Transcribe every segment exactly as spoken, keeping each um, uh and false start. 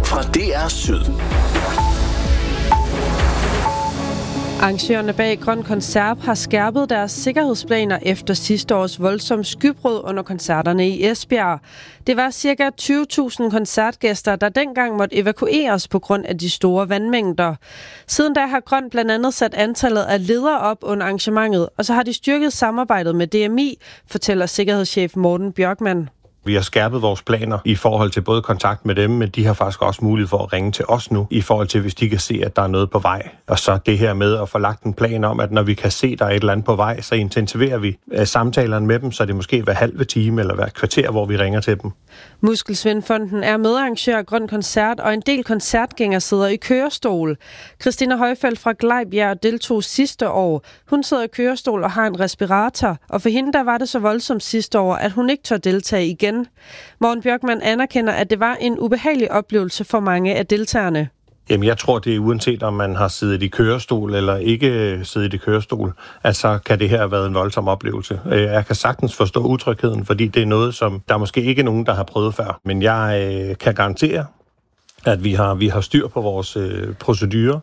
fra D R Syd. Arrangørerne bag Grøn Koncert har skærpet deres sikkerhedsplaner efter sidste års voldsomme skybrud under koncerterne i Esbjerg. Det var ca. tyve tusind koncertgæster, der dengang måtte evakueres på grund af de store vandmængder. Siden da har Grøn blandt andet sat antallet af ledere op under arrangementet, og så har de styrket samarbejdet med D M I, fortæller sikkerhedschef Morten Bjørkman. Vi har skærpet vores planer i forhold til både kontakt med dem, men de har faktisk også mulighed for at ringe til os nu, i forhold til, hvis de kan se, at der er noget på vej. Og så det her med at få lagt en plan om, at når vi kan se, at der er et eller andet på vej, så intensiverer vi samtalerne med dem, så det måske hver halve time eller hver kvarter, hvor vi ringer til dem. Muskelsvindfonden er medarrangør af Grøn Koncert, og en del koncertgængere sidder i kørestol. Christina Højfeldt fra Glejbjerg deltog sidste år. Hun sidder i kørestol og har en respirator, og for hende der var det så voldsomt sidste år, at hun ikke tør deltage igen. Morten Bjørkman anerkender, at det var en ubehagelig oplevelse for mange af deltagerne. Jamen, jeg tror, det er uanset om man har siddet i kørestol eller ikke siddet i kørestol, at så kan det her have været en voldsom oplevelse. Jeg kan sagtens forstå utrygheden, fordi det er noget, som der måske ikke er nogen, der har prøvet før. Men jeg øh, kan garantere, at vi har, vi har styr på vores øh, procedurer.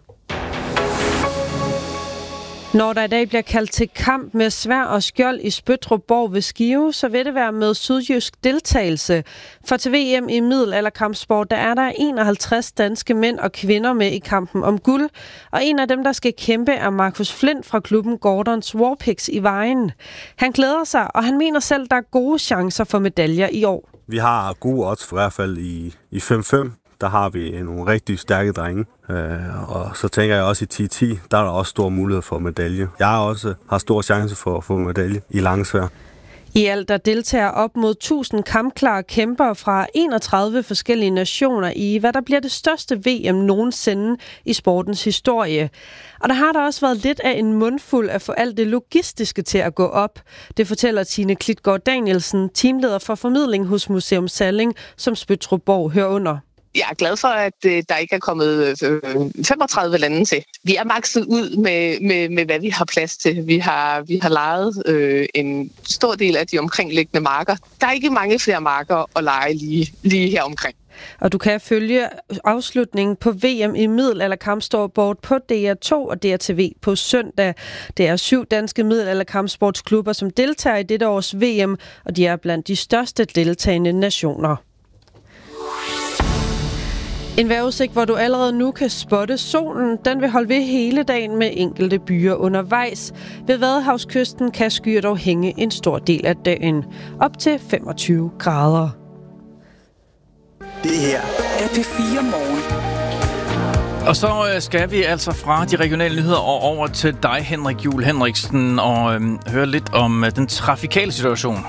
Når der i dag bliver kaldt til kamp med sværd og skjold i Spøttrup ved Skive, så vil det være med sydjysk deltagelse. For til V M i middelalderkampsport, der er der enoghalvtreds danske mænd og kvinder med i kampen om guld. Og en af dem, der skal kæmpe, er Markus Flint fra klubben Gordons Warpix i Vejen. Han glæder sig, og han mener selv, der er gode chancer for medaljer i år. Vi har gode odds for i hvert fald i, i fem fem. Der har vi nogle rigtig stærke drenge, øh, og så tænker jeg også i ti ti, der er der også stor mulighed for medalje. Jeg har også har stor chance for at få medalje i langsvær. I alt der deltager op mod tusind kampklare kæmpere fra enogtredive forskellige nationer i, hvad der bliver det største V M nogensinde i sportens historie. Og der har der også været lidt af en mundfuld at få alt det logistiske til at gå op. Det fortæller Tine Klitgaard Danielsen, teamleder for formidling hos Museum Salling, som Spøttrup hører under. Jeg er glad for, at øh, der ikke er kommet øh, femogtredive lande til. Vi er makset ud med, med, med, hvad vi har plads til. Vi har, vi har lejet øh, en stor del af de omkringliggende marker. Der er ikke mange flere marker at lege lige, lige her omkring. Og du kan følge afslutningen på V M i middelalderkampsport på D R to og D R T V på søndag. Det er syv danske middelalderkampsportsklubber, som deltager i dette års V M, og de er blandt de største deltagende nationer. En vejrudsigt, hvor du allerede nu kan spotte solen, den vil holde ved hele dagen med enkelte byer undervejs. Ved Vadehavskysten kan skyer dog hænge en stor del af dagen. Op til femogtyve grader. Det her er P fire Morgen. Og så skal vi altså fra de regionale nyheder og over til dig, Henrik Juhl Henriksen, og øhm, høre lidt om øh, den trafikale situation.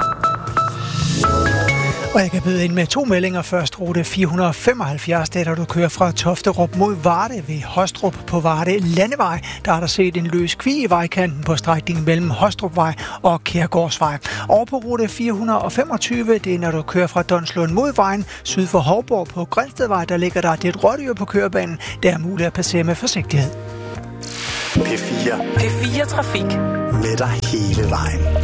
Og jeg kan byde ind med to meldinger. Først rute fire hundrede femoghalvfjerds, der du kører fra Tofterup mod Varde ved Hostrup på Varde Landevej. Der er der set en løs kvie i vejkanten på strækningen mellem Hostrupvej og Kærgårdsvej. Over på rute fire hundrede femogtyve, det er når du kører fra Donslund mod vejen syd for Hovborg på Grindstedvej, der ligger der et rådyr på kørebanen. Der er muligt at passere med forsigtighed. P fire. P fire Trafik. Med dig hele vejen.